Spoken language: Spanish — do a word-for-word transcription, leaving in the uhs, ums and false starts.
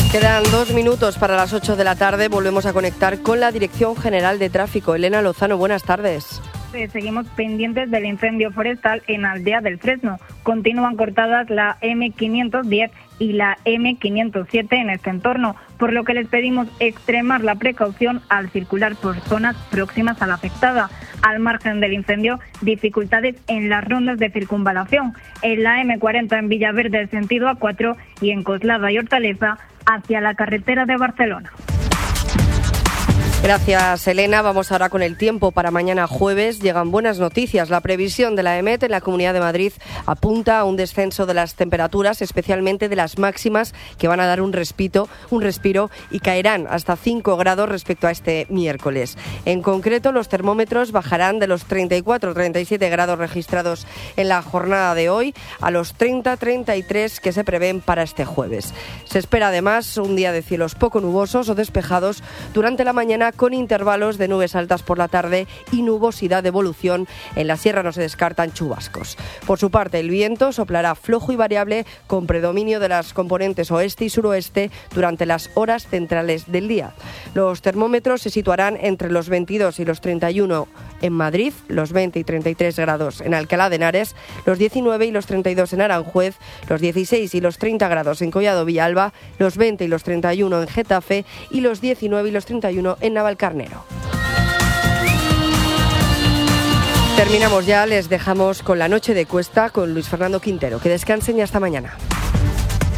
Quedan dos minutos para las ocho de la tarde. Volvemos a conectar con la Dirección General de Tráfico. Elena Lozano, buenas tardes. Seguimos pendientes del incendio forestal en Aldea del Fresno. Continúan cortadas la eme quinientos diez y la eme quinientos siete en este entorno, por lo que les pedimos extremar la precaución al circular por zonas próximas a la afectada. Al margen del incendio, dificultades en las rondas de circunvalación. En la eme cuarenta en Villaverde, sentido A cuatro, y en Coslada y Hortaleza, hacia la carretera de Barcelona. Gracias, Elena. Vamos ahora con el tiempo para mañana jueves. Llegan buenas noticias. La previsión de la EMET en la Comunidad de Madrid apunta a un descenso de las temperaturas, especialmente de las máximas, que van a dar un respiro, un respiro y caerán hasta cinco grados respecto a este miércoles. En concreto, los termómetros bajarán de los treinta y cuatro a treinta y siete grados registrados en la jornada de hoy a los treinta a treinta y tres que se prevén para este jueves. Se espera además un día de cielos poco nubosos o despejados durante la mañana, con intervalos de nubes altas por la tarde y nubosidad de evolución. En la sierra no se descartan chubascos. Por su parte, el viento soplará flojo y variable con predominio de las componentes oeste y suroeste durante las horas centrales del día. Los termómetros se situarán entre los veintidós y los treinta y uno en Madrid, los veinte y treinta y tres grados en Alcalá de Henares, los diecinueve y los treinta y dos en Aranjuez, los dieciséis y los treinta grados en Collado Villalba, los veinte y los treinta y uno en Getafe y los diecinueve y los treinta y uno en Navalcarnero. Terminamos ya, les dejamos con la noche de Cuesta con Luis Fernando Quintero. Que descansen y hasta mañana.